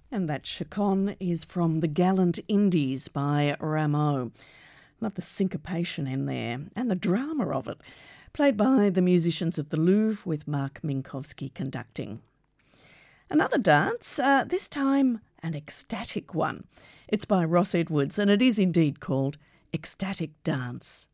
And that chaconne is from The Gallant Indies by Rameau. Love the syncopation in there and the drama of it. Played by the musicians of the Louvre with Mark Minkowski conducting. Another dance, this time an ecstatic one. It's by Ross Edwards and it is indeed called Ecstatic Dance.